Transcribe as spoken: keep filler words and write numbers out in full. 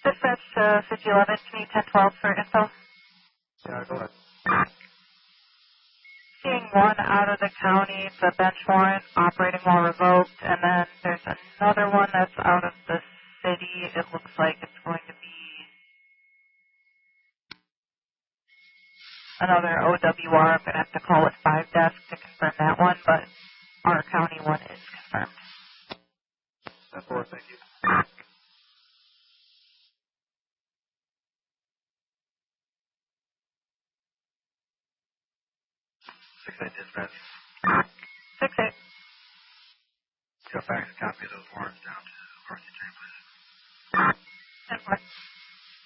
Dispatch uh, fifty eleven, can you ten twelve for info? Yeah, go ahead. Seeing one out of the county, the bench warrant, operating while revoked, and then there's another one that's out of the city. It looks like it's going to be another O W R. I'm going to have to call it five desk to confirm that one, but our county one is confirmed. That's four, thank you. Six eight dispatch. Six eight. Go fax a copy of those warrants down to R C J, please. ten four.